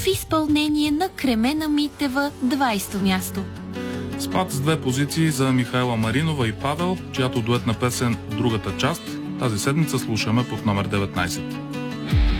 в изпълнение на Кремена Митева, 20-то място. Спад с 2 позиции за Михайла Маринова и Павел, чиято дуетна песен «Другата част» тази седмица слушаме под номер 19.